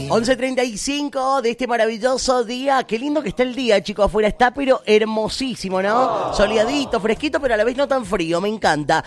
11:35 de este maravilloso día. Qué lindo que está el día, chicos, afuera está, pero hermosísimo, ¿no? Soleadito, fresquito, pero a la vez no tan frío, me encanta.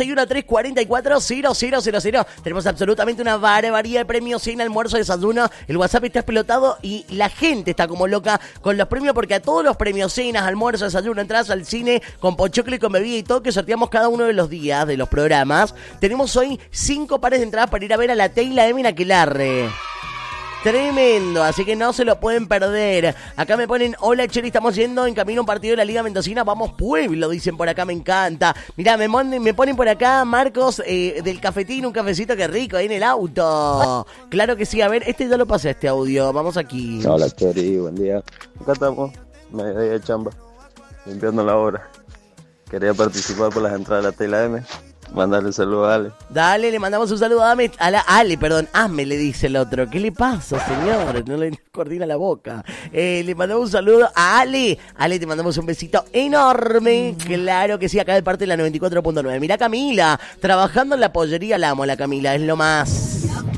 12-13-44-0000. Tenemos absolutamente una barbaridad de premios, cena, almuerzo, desayuno. El WhatsApp está explotado y la gente está como loca con los premios, porque a todos los premios, cenas, almuerzo, desayuno, entradas al cine, con pochoclo y con bebida y todo, que sorteamos cada uno de los días de los programas. Tenemos hoy 5 pares de entradas para ir a ver a la Teila M en Aquelarre. Tremendo, así que no se lo pueden perder. Acá me ponen, hola Chori, estamos yendo en camino a un partido de la Liga Mendocina, vamos Pueblo, dicen por acá, me encanta. Mirá, me ponen por acá, Marcos, del cafetín, un cafecito que rico, ahí en el auto. Claro que sí, a ver, ya lo pasé, este audio, vamos aquí. Hola Chori, buen día. Acá estamos, mediodía de chamba, limpiando la obra. Quería participar por las entradas de la Teila M. Mandarle un saludo a Ale. Dale, le mandamos un saludo a Ale, Asme le dice el otro. ¿Qué le pasa, señor? No le coordina la boca. Le mandamos un saludo a Ale. Ale, te mandamos un besito enorme. Claro que sí, acá de parte de la 94.9. Mirá Camila, trabajando en la pollería, la amo la Camila, es lo más.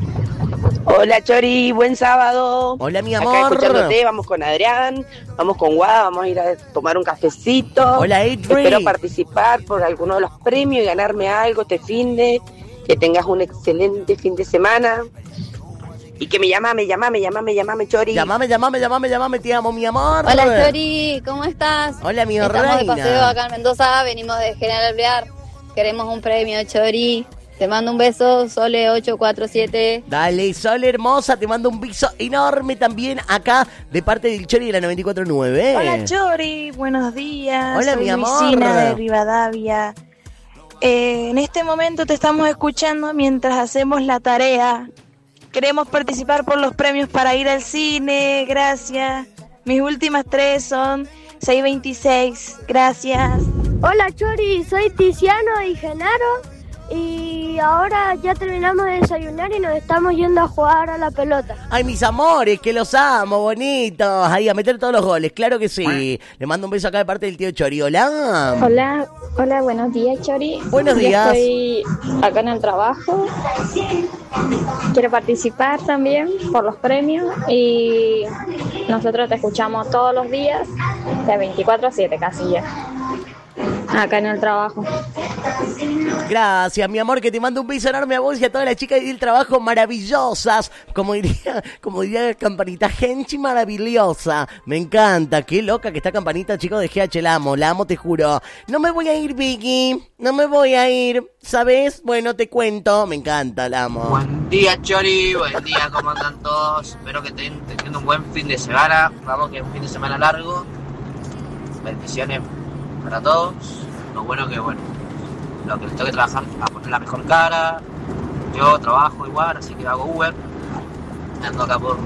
Hola Chori, buen sábado. Hola mi amor. Acá escuchándote, vamos con Adrián, vamos con Guada, vamos a ir a tomar un cafecito. Hola Adri. Espero participar por alguno de los premios y ganarme algo este finde. Que tengas un excelente fin de semana. Y que me llamame Chori. Llamame, te amo mi amor. Hola Chori, ¿cómo estás? Hola mi reina. Estamos de paseo acá en Mendoza, venimos de General Alvear. Queremos un premio, Chori. Te mando un beso, Sole 847. Dale, Sole hermosa, te mando un beso enorme también acá de parte del Chori de la 94.9. Hola Chori, buenos días. Hola soy mi amor. Luisina de Rivadavia. En este momento te estamos escuchando mientras hacemos la tarea. Queremos participar por los premios para ir al cine, gracias. Mis últimas 3 son 626, gracias. Hola Chori, soy Tiziano y Genaro. Y ahora ya terminamos de desayunar y nos estamos yendo a jugar a la pelota. Ay, mis amores, que los amo, bonitos. Ahí, a meter todos los goles, claro que sí. Le mando un beso acá de parte del tío Chori. Hola. Hola, buenos días, Chori. Buenos días. Estoy acá en el trabajo. Quiero participar también por los premios y nosotros te escuchamos todos los días de 24/7 casi ya. Acá en el trabajo. Gracias, mi amor, que te mando un beso enorme a vos y a todas las chicas del trabajo maravillosas. Como diría Campanita, gente maravillosa. Me encanta, qué loca que está Campanita, chicos de GH, la amo, te juro. No me voy a ir, Vicky, no me voy a ir, ¿sabes? Bueno, te cuento, me encanta, la amo. Buen día, Chori, buen día, ¿cómo andan todos? Espero que estén teniendo un buen fin de semana. Vamos, que es un fin de semana largo. Bendiciones para todos. Lo bueno, lo que les tengo que trabajar a poner la mejor cara. Yo trabajo igual, así que hago Uber. Ando acá por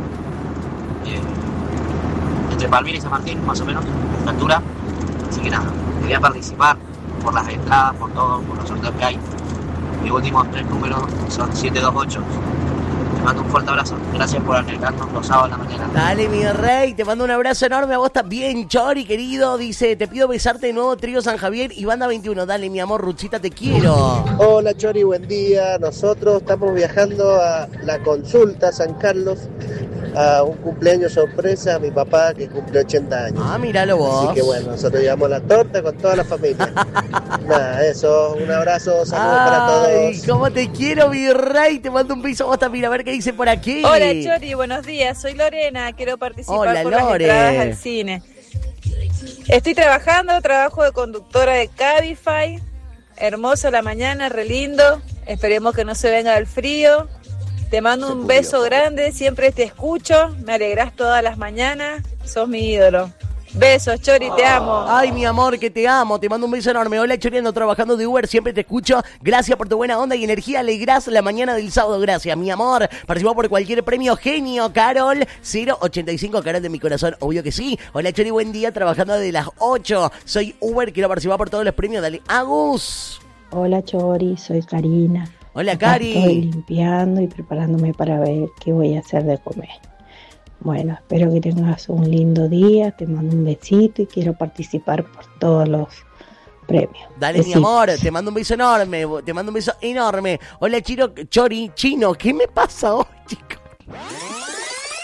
entre Palmira y San Martín, más o menos, de altura. Así que nada, quería participar por las entradas, por todo, por los sorteos que hay. Mis últimos 3 números son 728. Te mando un fuerte abrazo. Gracias por alegrarnos los sábados en la mañana. Dale, mi rey. Te mando un abrazo enorme a vos también, Chori, querido. Dice, te pido besarte de nuevo, Trío San Javier y Banda 21. Dale, mi amor, Ruchita, te quiero. Hola, Chori, buen día. Nosotros estamos viajando a La Consulta, San Carlos, a un cumpleaños sorpresa a mi papá que cumple 80 años. Ah, míralo vos. Así que bueno, nosotros llevamos la torta con toda la familia. Nada, eso. Un abrazo, saludos para todos. Ay, cómo te quiero, mi rey. Te mando un beso a vos también. A ver qué dice por aquí. Hola Chori, buenos días, soy Lorena, quiero participar Hola, por Lore. las entradas al cine. Estoy trabajo de conductora de Cabify, hermosa la mañana, re lindo, esperemos que no se venga el frío. Te mando un beso grande, siempre te escucho, me alegrás todas las mañanas, sos mi ídolo. Besos, Chori, te amo. Ay, mi amor, que te amo. Te mando un beso enorme. Hola, Chori, ando trabajando de Uber. Siempre te escucho. Gracias por tu buena onda y energía. Alegrás la mañana del sábado. Gracias, mi amor. Participó por cualquier premio. Genio, Carol. 085, Carol de mi corazón. Obvio que sí. Hola, Chori, buen día. Trabajando desde las 8. Soy Uber. Quiero participar por todos los premios. Dale, Agus. Hola, Chori. Soy Karina. Hola, Acá Cari. estoy limpiando y preparándome para ver qué voy a hacer de comer. Bueno, espero que tengas un lindo día, te mando un besito y quiero participar por todos los premios. Dale, Besitos. mi amor, te mando un beso enorme, Hola, Chori, Chino, ¿qué me pasa hoy, chicos?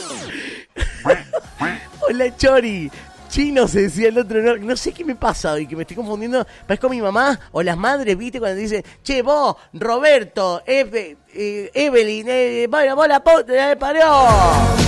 Hola, Chori. Chino se decía el otro, no sé qué me pasa hoy, que me estoy confundiendo. Parezco mi mamá o las madres, ¿viste? Cuando dicen, che, vos, Roberto, Evelyn, vos la puta, parió.